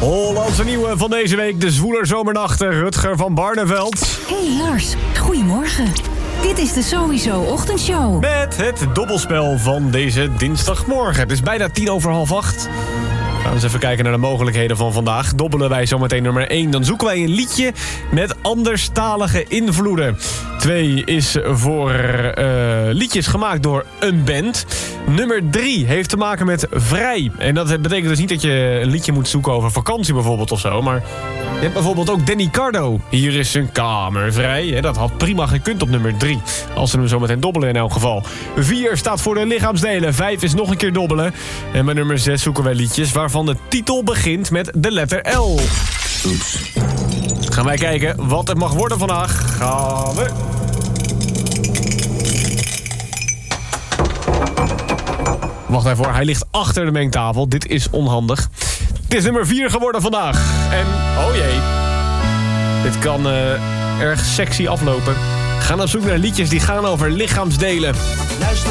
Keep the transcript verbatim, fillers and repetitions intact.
Hollandse nieuwe van deze week, de zwoeler zomernachten, Rutger van Barneveld. Hey Lars, goedemorgen. Dit is de Sowieso Ochtendshow. Met het dobbelspel van deze dinsdagmorgen. Het is bijna tien over half acht. Gaan we eens even kijken naar de mogelijkheden van vandaag. Dobbelen wij zometeen nummer één. Dan zoeken wij een liedje met anderstalige invloeden. twee is voor uh, liedjes gemaakt door een band. Nummer drie heeft te maken met vrij. En dat betekent dus niet dat je een liedje moet zoeken over vakantie bijvoorbeeld of zo. Maar je hebt bijvoorbeeld ook Danny Cardo. Hier is zijn kamer vrij. Dat had prima gekund op nummer drie. Als we hem zo meteen dobbelen in elk geval. vier staat voor de lichaamsdelen. vijf is nog een keer dobbelen. En bij nummer zes zoeken wij liedjes waarvan de titel begint met de letter L. Oeps. Gaan wij kijken wat het mag worden vandaag. Gaan we... Wacht even hoor, hij ligt achter de mengtafel. Dit is onhandig. Het is nummer vier geworden vandaag. En, oh jee. Dit kan uh, erg sexy aflopen. Ga op zoek naar liedjes die gaan over lichaamsdelen. Luister